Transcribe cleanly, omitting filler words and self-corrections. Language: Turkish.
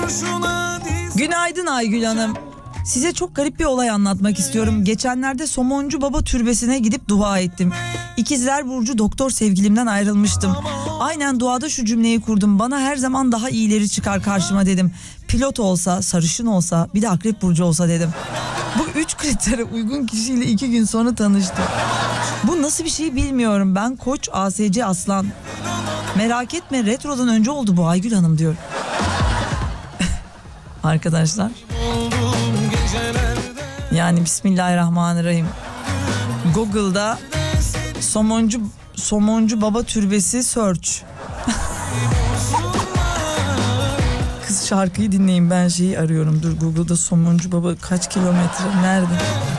Günaydın Aygül Hanım. Size çok garip bir olay anlatmak istiyorum. Geçenlerde Somoncu Baba Türbesi'ne gidip dua ettim. İkizler Burcu doktor sevgilimden ayrılmıştım. Aynen duada şu cümleyi kurdum. Bana her zaman daha iyileri çıkar karşıma dedim. Pilot olsa, sarışın olsa, bir de Akrep Burcu olsa dedim. Bu 3 kritere uygun kişiyle 2 gün sonra tanıştım. Bu nasıl bir şey bilmiyorum. Ben Koç, ASC Aslan. Merak etme, retrodan önce oldu bu Aygül Hanım diyor. Arkadaşlar. Yani Bismillahirrahmanirrahim. Google'da Somoncu Baba Türbesi search. Kız şarkıyı dinleyin, ben şeyi arıyorum. Dur, Google'da Somoncu Baba kaç kilometre, nerede?